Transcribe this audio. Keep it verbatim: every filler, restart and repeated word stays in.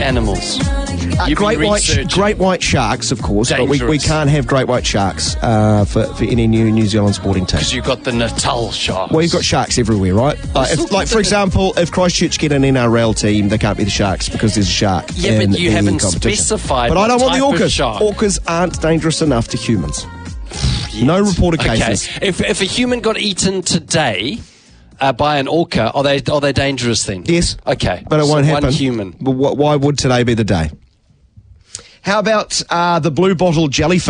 animals? Uh, You've great been white, researching. great white sharks, of course, but we, we Dangerous. can't have great white sharks uh, for, for any new New Zealand sporting team. Because you've got the Natal sharks. Well, you've got sharks everywhere, right? Like, if, like for example, if Christchurch get an N R L team, they can't be the Sharks because there's a shark. Yeah, in but you the haven't competition. specified But I don't what want the type of orcas. shark. Orcas aren't dangerous enough to humans. Yes. No reported Okay. cases. If if a human got eaten today uh, by an orca, are they are they dangerous then? Yes. Okay. But it So won't one happen. human. But wh- why would today be the day? How about uh, the blue bottle jellyfish?